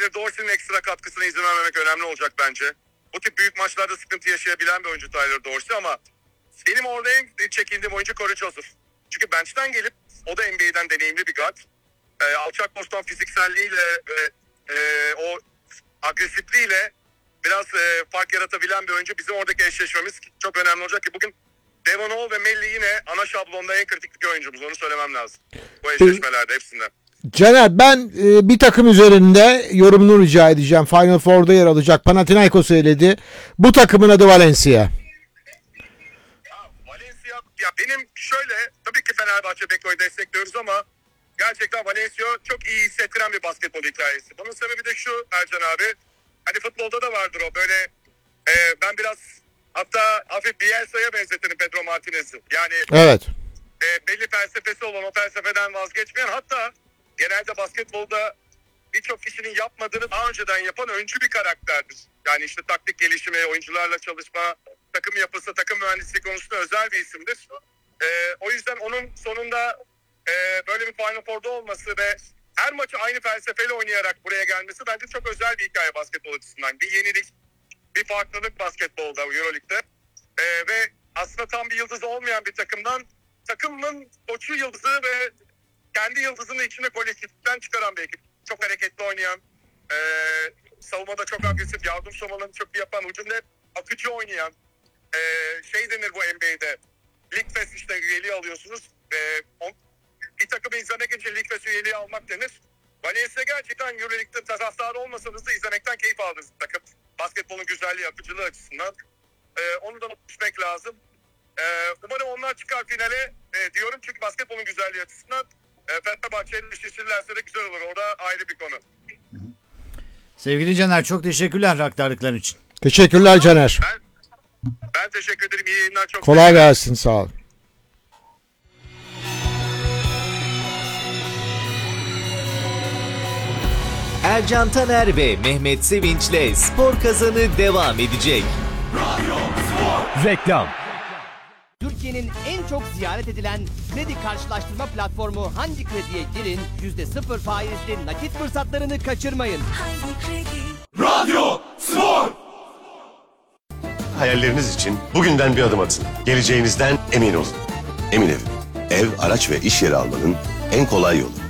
Tyler Dorsey'nin ekstra katkısına izin vermemek önemli olacak bence. Bu tip büyük maçlarda sıkıntı yaşayabilen bir oyuncu Tyler Dorsey ama benim orada en çekindiğim oyuncu Corey Joseph. Çünkü bench'ten gelip o da NBA'den deneyimli bir guard. Alçak postan fizikselliğiyle ve o agresifliğiyle biraz fark yaratabilen bir oyuncu. Bizim oradaki eşleşmemiz çok önemli olacak ki bugün Devon Hall ve Melli yine ana şablonda en kritik iki oyuncumuz. Onu söylemem lazım. Bu eşleşmelerde hepsinden. Caner, ben bir takım üzerinde yorumunu rica edeceğim. Final Four'da yer alacak. Panathinaikos söyledi. Bu takımın adı Valencia. Valencia, ya benim şöyle, tabii ki Fenerbahçe Beko'yu destekliyoruz ama gerçekten Valencia çok iyi hissettiren bir basketbol hikayesi. Bunun sebebi de şu Ercan abi. Hani futbolda da vardır o böyle ben biraz hatta hafif Bielsa'ya benzetirim Pedro Martinez'i. Yani Evet. belli felsefesi olan, o felsefeden vazgeçmeyen, hatta genelde basketbolda birçok kişinin yapmadığını daha önceden yapan öncü bir karakterdir. Yani işte taktik gelişimi, oyuncularla çalışma, takım yapısı, takım mühendisliği konusunda özel bir isimdir. O yüzden onun sonunda böyle bir Final Four'da olması ve her maçı aynı felsefeyle oynayarak buraya gelmesi bence çok özel bir hikaye basketbol açısından. Bir yenilik, bir farklılık basketbolda, Euroleague'de. Ve aslında tam bir yıldızı olmayan bir takımdan takımın koçu yıldızı ve kendi yıldızını içine kolektiften çıkaran bir ekip. Çok hareketli oynayan, savunmada çok agresif, yardım savunmalarını çok iyi yapan, hücumda hep akıcı oynayan, şey denir bu NBA'de, League Pass işte üyeliği alıyorsunuz. Bir takımı izlemek için League Pass üyeliği almak denir. Valencia gerçekten Euroleague'de taraftarı olmasanız da izlemekten keyif aldığınız bir takım. Basketbolun güzelliği, akıcılığı açısından. Onu da unutmak lazım. Umarım onlar çıkar finale diyorum çünkü basketbolun güzelliği açısından Fenerbahçe'nin eşleşirlerse de güzel olur. Orada ayrı bir konu. Sevgili Caner, çok teşekkürler aktardıkların için. Teşekkürler Caner. Ben teşekkür ederim. İyi yayınlar. Çok Kolay gelsin. Sağ ol. Ercan Taner ve Mehmet Sevinç'le Spor Kazanı devam edecek. Reklam. Türkiye'nin en çok ziyaret edilen kredi karşılaştırma platformu Hangi Kredi'ye girin, %0 faizli nakit fırsatlarını kaçırmayın. Radyo Spor. Hayalleriniz için bugünden bir adım atın. Geleceğinizden emin olun. Emin Ev, ev, araç ve iş yeri almanın en kolay yolu.